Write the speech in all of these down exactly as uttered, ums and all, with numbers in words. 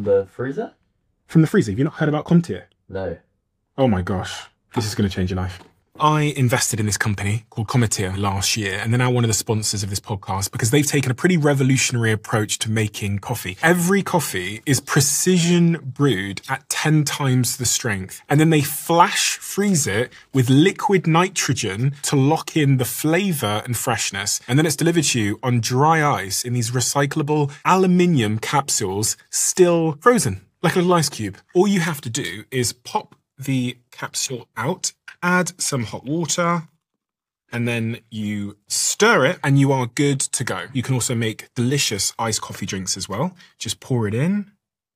the freezer? From the freezer. Have you not heard about Comtier? No. Oh my gosh. This is going to change your life. I invested in this company called Comtier last year, and they're now one of the sponsors of this podcast because they've taken a pretty revolutionary approach to making coffee. Every coffee is precision brewed at ten times the strength, and then they flash freeze it with liquid nitrogen to lock in the flavor and freshness, and then it's delivered to you on dry ice in these recyclable aluminium capsules, still frozen, like a little ice cube. All you have to do is pop the capsule out, add some hot water, and then you stir it and you are good to go. You can also make delicious iced coffee drinks as well. Just pour it in,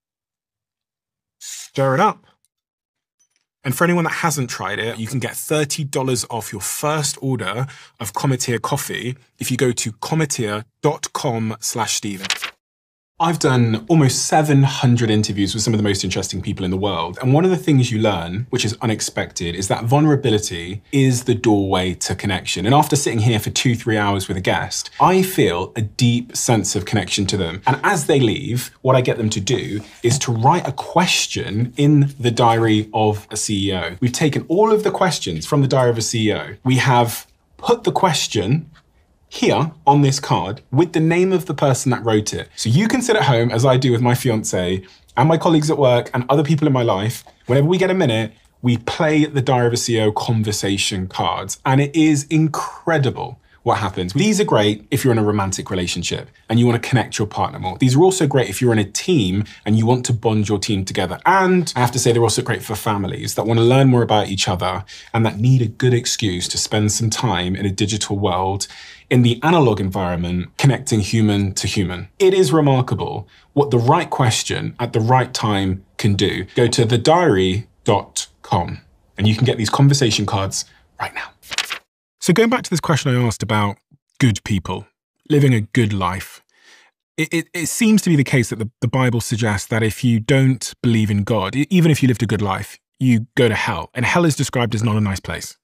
stir it up. And for anyone that hasn't tried it, you can get thirty dollars off your first order of Comtier coffee if you go to comtier.com slash Stephen. I've done almost seven hundred interviews with some of the most interesting people in the world. And one of the things you learn, which is unexpected, is that vulnerability is the doorway to connection. And after sitting here for two, three hours with a guest, I feel a deep sense of connection to them. And as they leave, what I get them to do is to write a question in the diary of a C E O. We've taken all of the questions from the diary of a C E O. We have put the question here on this card with the name of the person that wrote it. So you can sit at home, as I do with my fiance and my colleagues at work and other people in my life. Whenever we get a minute, we play the Diary of a C E O conversation cards, and it is incredible what happens. These are great if you're in a romantic relationship and you want to connect your partner more. These are also great if you're in a team and you want to bond your team together. And I have to say, they're also great for families that want to learn more about each other and that need a good excuse to spend some time in a digital world, in the analog environment, connecting human to human. It is remarkable what the right question at the right time can do. Go to the diary dot com and you can get these conversation cards right now. So going back to this question I asked about good people, living a good life, it, it, it seems to be the case that the, the Bible suggests that if you don't believe in God, even if you lived a good life, you go to hell. And hell is described as not a nice place.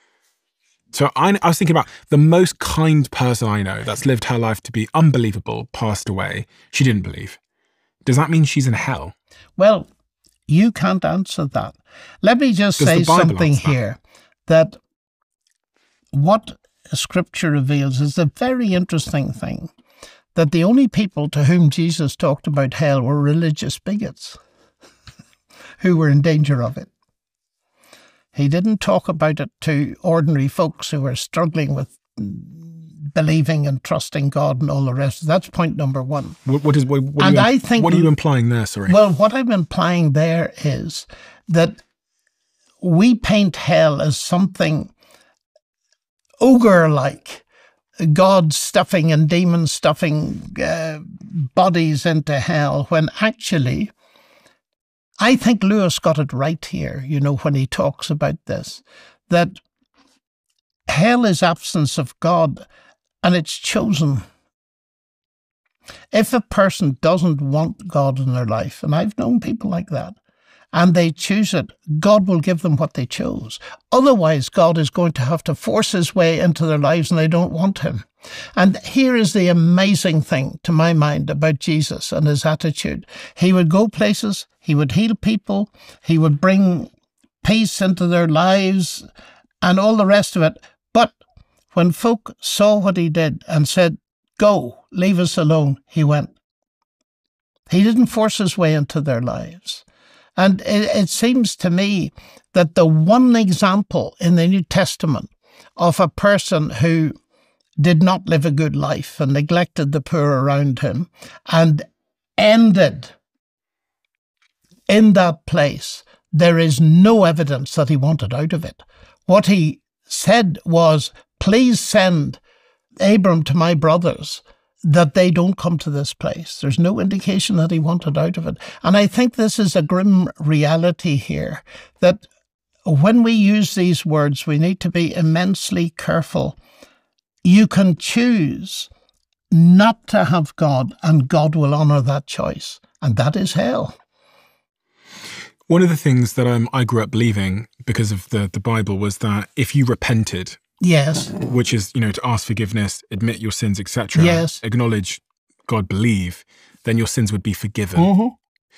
So I, I was thinking about the most kind person I know that's lived her life to be unbelievable, passed away. She didn't believe. Does that mean she's in hell? Well, you can't answer that. Let me just Does say something that? here, that what Scripture reveals is a very interesting thing, that the only people to whom Jesus talked about hell were religious bigots who were in danger of it. He didn't talk about it to ordinary folks who were struggling with believing and trusting God and all the rest. That's point number one. What, what is what, what and are you, I think, what are you implying there? Sorry. Well, what I'm implying there is that we paint hell as something ogre-like, God stuffing and demon stuffing uh, bodies into hell, when actually, I think Lewis got it right here, you know, when he talks about this, that hell is absence of God and it's chosen. If a person doesn't want God in their life, and I've known people like that, and they choose it, God will give them what they chose. Otherwise, God is going to have to force his way into their lives and they don't want him. And here is the amazing thing, to my mind, about Jesus and his attitude. He would go places, he would heal people, he would bring peace into their lives and all the rest of it. But when folk saw what he did and said, "Go, leave us alone," he went. He didn't force his way into their lives. And it, it seems to me that the one example in the New Testament of a person who did not live a good life and neglected the poor around him and ended in that place, there is no evidence that he wanted out of it. What he said was, "Please send Abram to my brothers, that they don't come to this place." There's no indication that he wanted out of it. And I think this is a grim reality here, that when we use these words, we need to be immensely careful. You can choose not to have God, and God will honour that choice. And that is hell. One of the things that um, I grew up believing because of the, the Bible was that if you repented, yes, which is, you know, to ask forgiveness, admit your sins, et cetera, yes, acknowledge God, believe, then your sins would be forgiven. Mm-hmm.